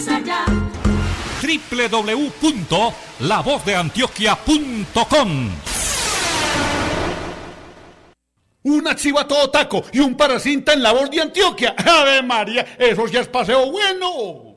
allá. www.lavozdeantioquia.com. Una chiva todo taco y un paracinta en La Voz de Antioquia. ¡Ave María! ¡Eso ya es paseo bueno!